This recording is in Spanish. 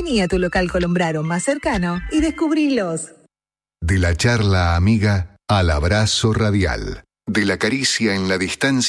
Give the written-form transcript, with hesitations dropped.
Vení a tu local Colombraro más cercano y descubrilos. De la charla amiga al abrazo radial. De la caricia en la distancia